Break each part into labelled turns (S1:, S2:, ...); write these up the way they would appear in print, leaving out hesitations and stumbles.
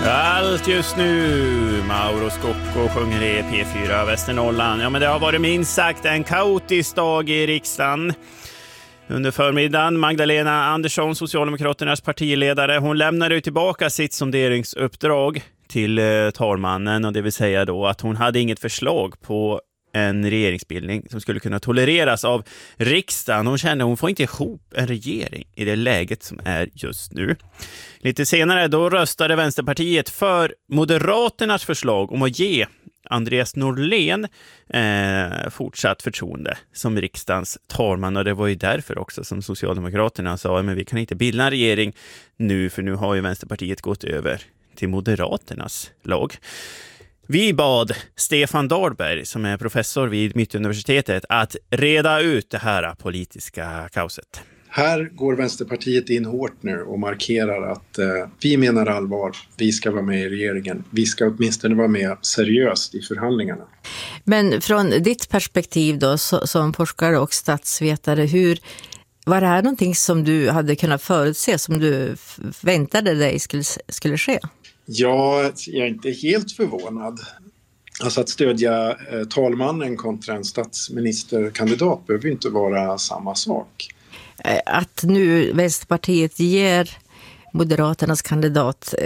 S1: Allt just nu. Mauro Scocco sjunger i P4 Västernorrland. Ja, men det har varit minst sagt en kaotisk dag i riksdagen. Under förmiddagen, Magdalena Andersson, Socialdemokraternas partiledare, hon lämnade tillbaka sitt sonderingsuppdrag till talmannen, och det vill säga då att hon hade inget förslag på en regeringsbildning som skulle kunna tolereras av riksdagen. Hon kände att hon får inte ihop en regering i det läget som är just nu. Lite senare då röstade Vänsterpartiet för Moderaternas förslag om att ge Andreas Norlén fortsatt förtroende som riksdagens talman, och det var ju därför också som Socialdemokraterna sa att vi kan inte bilda en regering nu, för nu har ju Vänsterpartiet gått över till Moderaternas lag. Vi bad Stefan Dahlberg, som är professor vid Mittuniversitetet, att reda ut det här politiska kaoset.
S2: Här går Vänsterpartiet in hårt nu och markerar att vi menar allvar, vi ska vara med i regeringen. Vi ska åtminstone vara med seriöst i förhandlingarna.
S3: Men från ditt perspektiv då, som forskare och statsvetare, var det här någonting som du hade kunnat förutse, som du väntade dig skulle ske?
S2: Ja, jag är inte helt förvånad. Alltså att stödja talmannen kontra en statsministerkandidat behöver inte vara samma sak.
S3: Att nu Vänsterpartiet ger Moderaternas kandidat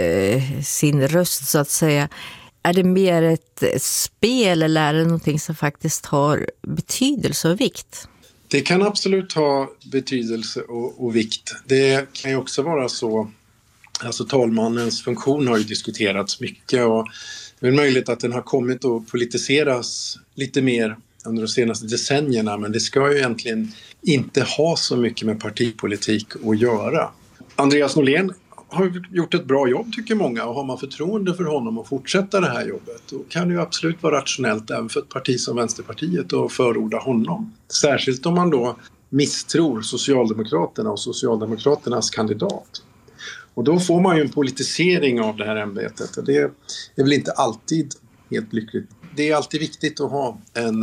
S3: sin röst så att säga, är det mer ett spel eller är det någonting som faktiskt har betydelse och vikt?
S2: Det kan absolut ha betydelse och vikt. Det kan ju också vara så, alltså talmannens funktion har ju diskuterats mycket, och det är möjligt att den har kommit att politiseras lite mer under de senaste decennierna, men det ska ju egentligen inte ha så mycket med partipolitik att göra. Andreas Norlén har gjort ett bra jobb, tycker många, och har man förtroende för honom att fortsätta det här jobbet, då kan det ju absolut vara rationellt även för ett parti som Vänsterpartiet att förorda honom. Särskilt om man då misstror Socialdemokraterna och Socialdemokraternas kandidat. Och då får man ju en politisering av det här ämbetet, och det är väl inte alltid helt lyckligt. Det är alltid viktigt att ha en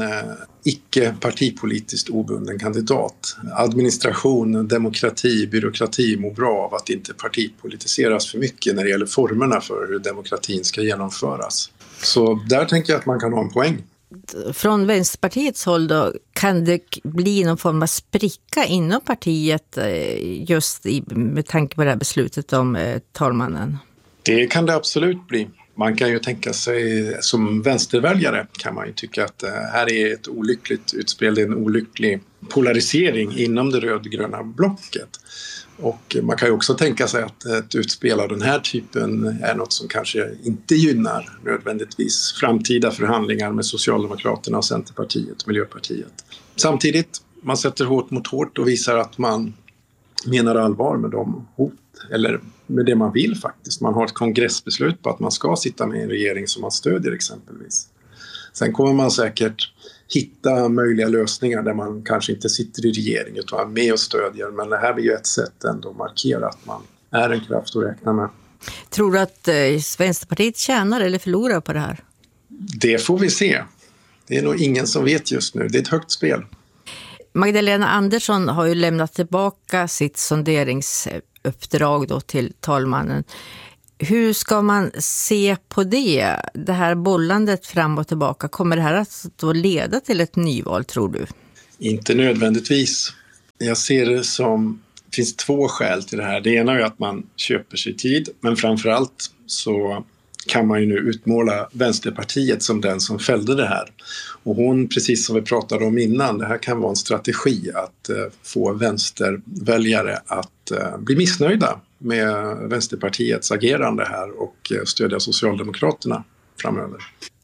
S2: icke-partipolitiskt obunden kandidat. Administration, demokrati, byråkrati mår bra av att inte partipolitiseras för mycket när det gäller formerna för hur demokratin ska genomföras. Så där tänker jag att man kan ha en poäng.
S3: Från Vänsterpartiets håll då, kan det bli någon form av spricka inom partiet just med tanke på det här beslutet om talmannen?
S2: Det kan det absolut bli. Man kan ju tänka sig, som vänsterväljare kan man ju tycka att det här är ett olyckligt utspel, det är en olycklig polarisering inom det rödgröna blocket. Och man kan ju också tänka sig att ett utspel av den här typen är något som kanske inte gynnar nödvändigtvis framtida förhandlingar med Socialdemokraterna, Centerpartiet och Miljöpartiet. Samtidigt, man sätter hårt mot hårt och visar att man menar allvar med de hot, eller med det man vill faktiskt. Man har ett kongressbeslut på att man ska sitta med i en regering som man stödjer exempelvis. Sen kommer man säkert hitta möjliga lösningar där man kanske inte sitter i regering utan är med och stödjer. Men det här blir ju ett sätt ändå att markera att man är en kraft att räkna med.
S3: Tror du att Vänsterpartiet tjänar eller förlorar på det här?
S2: Det får vi se. Det är nog ingen som vet just nu. Det är ett högt spel.
S3: Magdalena Andersson har ju lämnat tillbaka sitt sonderingsuppdrag då till talmannen. Hur ska man se på det? Det här bollandet fram och tillbaka, kommer det här att då leda till ett nyval, tror du?
S2: Inte nödvändigtvis. Jag ser det som, det finns två skäl till det här. Det ena är att man köper sig tid, men framförallt så kan man ju nu utmåla Vänsterpartiet som den som fällde det här. Och hon, precis som vi pratade om innan, det här kan vara en strategi att få vänsterväljare att bli missnöjda med Vänsterpartiets agerande här och stödja Socialdemokraterna framöver.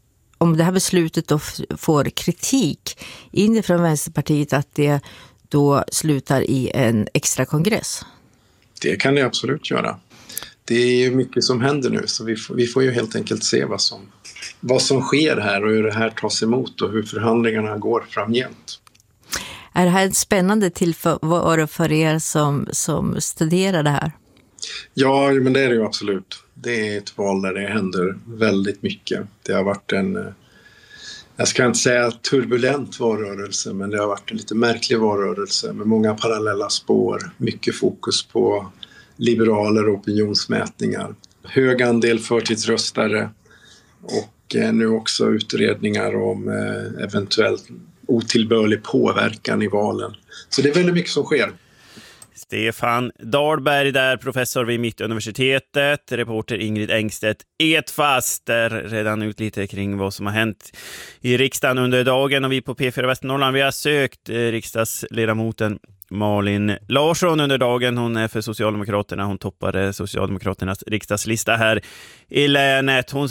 S3: Om det här beslutet då får kritik inifrån Vänsterpartiet, att det då slutar i en extra kongress?
S2: Det kan det absolut göra. Det är ju mycket som händer nu, så vi får ju helt enkelt se vad som sker här och hur det här tas emot och hur förhandlingarna går framgent.
S3: Är det här ett spännande tillfälle för er som studerar det här?
S2: Ja, men det är det ju absolut. Det är ett val där det händer väldigt mycket. Det har varit jag ska inte säga turbulent valrörelse, men det har varit en lite märklig valrörelse med många parallella spår, mycket fokus på liberaler och opinionsmätningar. hög andel förtidsröstare och nu också utredningar om eventuellt otillbörlig påverkan i valen. Så det är väldigt mycket som sker.
S1: Stefan Dahlberg där, professor vid Mittuniversitetet, reporter Ingrid Engstedt Edfast där redan ut lite kring vad som har hänt i riksdagen under dagen, och vi på P4 Västernorrland, vi har sökt riksdagsledamoten Malin Larsson under dagen. Hon är för Socialdemokraterna, hon toppade Socialdemokraternas riksdagslista här i länet. Hon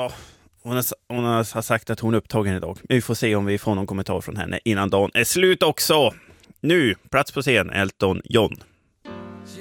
S1: har sagt att hon är upptagen idag. Vi får se om vi får någon kommentar från henne innan dagen är slut också. Nu, plats på scen, Elton John.